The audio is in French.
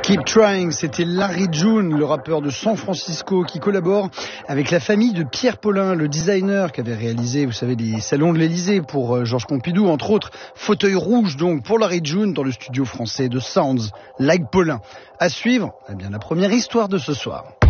Keep Trying, c'était Larry June, le rappeur de San Francisco qui collabore avec la famille de Pierre Paulin, le designer qui avait réalisé, vous savez, les salons de l'Élysée pour Georges Pompidou, entre autres, fauteuil rouge donc pour Larry June dans le studio français de Sounds Like Paulin. À suivre, eh bien, la première histoire de ce soir.